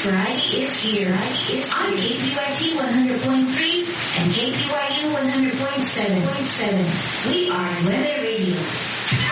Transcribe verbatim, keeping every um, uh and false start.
Variety is here. Variety is on K P Y T one hundred point three and K P Y U one hundred point seven. We are Weather Radio.